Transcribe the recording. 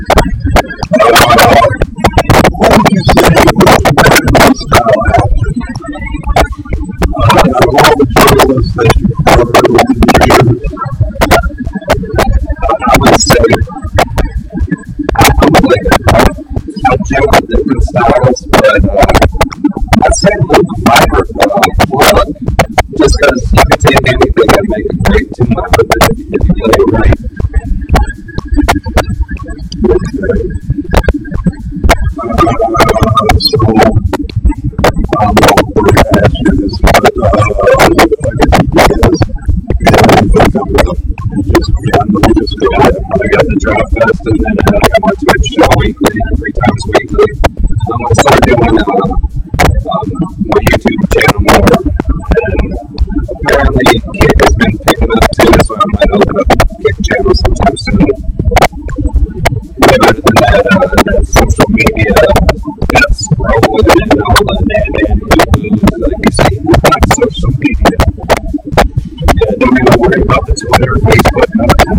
What would you say was the better lifestyle actor? Out of all the journalists that you've covered over the years, I would say I'm like a gem of different styles, but I'd say Luke Fiber plug, just because you can take anything and make a great tune out of it if you play it right. So I'm all for ashes, but I got the Drop Fest, and then I got my Twitch show weekly, 3 times weekly. I'm going to start doing my YouTube channel more, and apparently Kick has been picking up too, so I might open up a Kick channel sometime soon. Other than that social media, that scrolling and all the like you see, not social media. Yeah, don't even worry about the Twitter, Facebook, none